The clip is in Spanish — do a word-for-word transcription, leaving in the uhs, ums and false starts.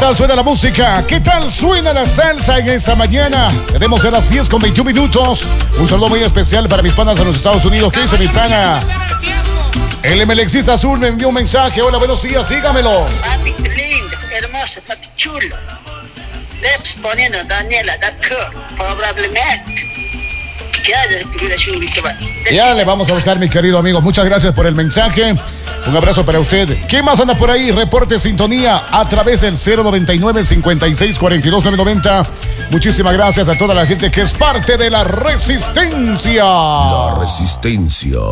tal suena la música? ¿Qué tal suena la salsa en esta mañana? Tenemos a las diez con veintiún minutos. Un saludo muy especial para mis panas de los Estados Unidos. ¿Qué dice mi pana? El Melexista Azul me envió un mensaje. Hola, buenos días, dígamelo. Papi lindo, hermoso, papi chulo. Leps poniendo a Daniela Dacker, probablemente. ¿Qué hay de escribir así, Ya le vamos a buscar, mi querido amigo. Muchas gracias por el mensaje. Un abrazo para usted. ¿Qué más anda por ahí? Reporte sintonía a través del cero noventa y nueve, cincuenta y seis, cuarenta y dos, novecientos noventa. Muchísimas gracias a toda la gente que es parte de la Resistencia. La Resistencia.